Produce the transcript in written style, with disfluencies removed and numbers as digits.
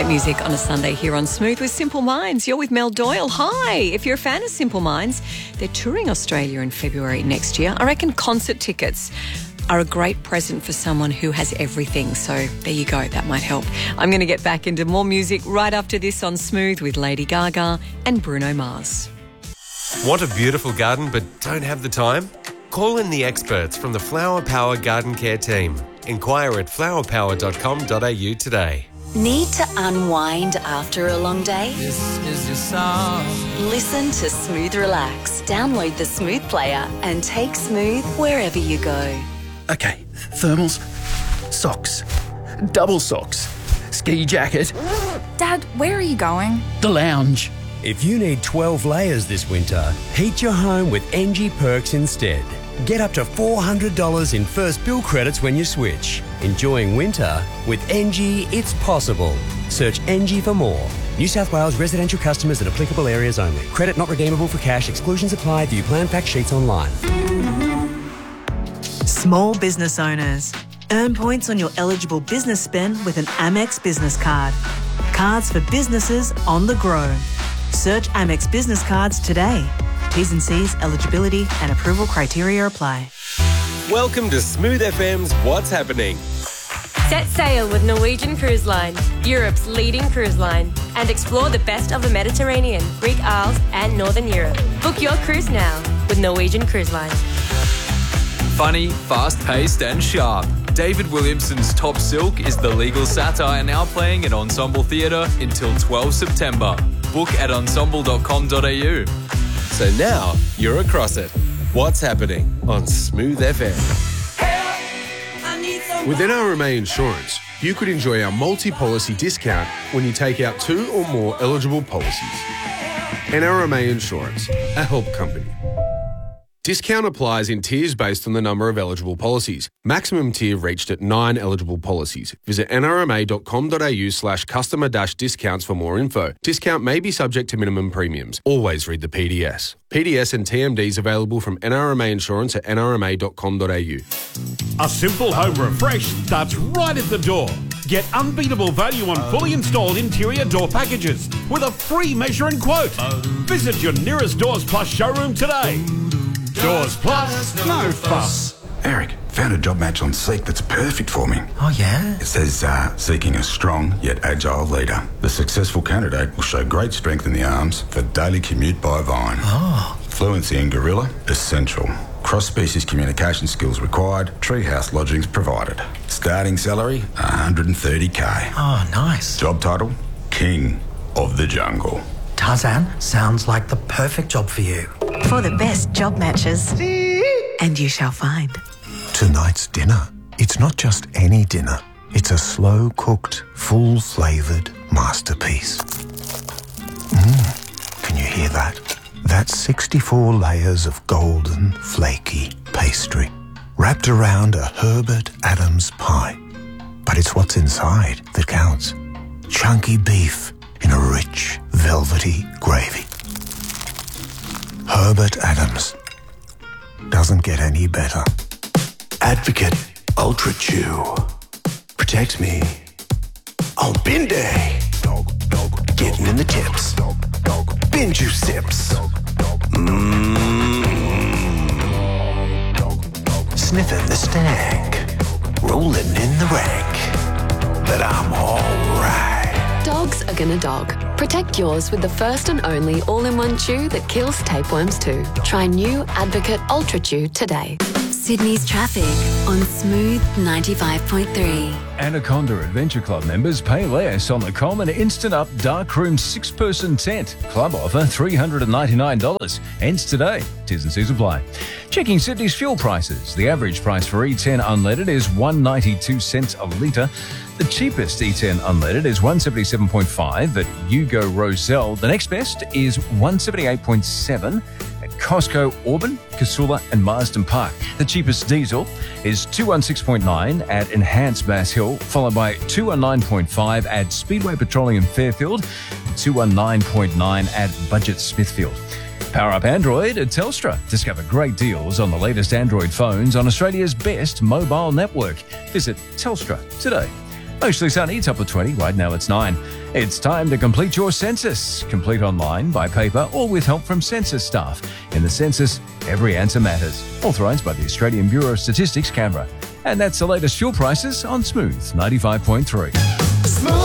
Great music on a Sunday here on Smooth with Simple Minds. You're with Mel Doyle. Hi. If you're a fan of Simple Minds, they're touring Australia in February next year. I reckon concert tickets are a great present for someone who has everything. So there you go. That might help. I'm going to get back into more music right after this on Smooth with Lady Gaga and Bruno Mars. Want a beautiful garden but don't have the time? Call in the experts from the Flower Power Garden Care team. Inquire at flowerpower.com.au today. Need to unwind after a long day? This is your song. Listen to Smooth Relax. Download the Smooth player and take Smooth wherever you go. Okay, thermals, socks, double socks, ski jacket. Dad, where are you going? The lounge. If you need 12 layers this winter, heat your home with NG Perks instead. Get up to $400 in first bill credits when you switch. Enjoying winter with NG, it's possible. Search NG for more. New South Wales residential customers in applicable areas only. Credit not redeemable for cash. Exclusions apply. View plan fact sheets online. Small business owners. Earn points on your eligible business spend with an Amex business card. Cards for businesses on the grow. Search Amex business cards today. T's and C's, eligibility and approval criteria apply. Welcome to Smooth FM's What's Happening. Set sail with Norwegian Cruise Line, Europe's leading cruise line, and explore the best of the Mediterranean, Greek Isles and Northern Europe. Book your cruise now with Norwegian Cruise Line. Funny, fast-paced and sharp. David Williamson's Top Silk is the legal satire now playing at Ensemble Theatre until 12 September. Book at ensemble.com.au. So now you're across it. What's happening on Smooth FM? With NRMA Insurance, you could enjoy our multi-policy discount when you take out 2 or more eligible policies. NRMA Insurance, a help company. Discount applies in tiers based on the number of eligible policies. Maximum tier reached at 9 eligible policies. Visit nrma.com.au/customer-discounts for more info. Discount may be subject to minimum premiums. Always read the PDS. PDS and TMDs available from NRMA Insurance at nrma.com.au. A simple home refresh starts right at the door. Get unbeatable value on fully installed interior door packages with a free measure and quote. Visit your nearest Doors Plus showroom today. Doors Plus, no fuss. Eric, found a job match on Seek that's perfect for me. Oh, yeah? It says, seeking a strong yet agile leader. The successful candidate will show great strength in the arms for daily commute by Vine. Oh. Fluency in Gorilla, essential. Cross-species communication skills required. Treehouse lodgings provided. Starting salary, $130K. Oh, nice. Job title, King of the Jungle. Tarzan, sounds like the perfect job for you. For the best job matches. And you shall find. Tonight's dinner. It's not just any dinner. It's a slow-cooked, full-flavoured masterpiece. Can you hear that? That's 64 layers of golden, flaky pastry wrapped around a Herbert Adams pie. But it's what's inside that counts. Chunky beef in a rich, velvety gravy. Herbert Adams. Doesn't get any better. Advocate Ultra Chew. Protects me. On bin day. Getting in the tips. Bin juice sips. Sniffing the stank. Rolling in the rank. But I'm alright. Dogs are gonna dog. Protect yours with the first and only all-in-one chew that kills tapeworms too. Try new Advocate Ultra Chew today. Sydney's traffic on Smooth 95.3. Anaconda Adventure Club members pay less on the common Instant Up Darkroom 6-person tent. Club offer $399. Ends today. Tis and C's apply. Checking Sydney's fuel prices. The average price for E10 unleaded is 1.92 cents a litre. The cheapest E10 unleaded is 177.5 at Yugo Roselle. The next best is 178.7 at Costco Auburn, Casula and Marsden Park. The cheapest diesel is 216.9 at Enhanced Bass Hill, followed by 219.5 at Speedway Petroleum Fairfield, 219.9 at Budget Smithfield. Power up Android at Telstra. Discover great deals on the latest Android phones on Australia's best mobile network. Visit Telstra today. Mostly sunny, top of 20. Right now it's 9. It's time to complete your census. Complete online, by paper, or with help from census staff. In the census, every answer matters. Authorised by the Australian Bureau of Statistics, Canberra. And that's the latest fuel prices on Smooth 95.3.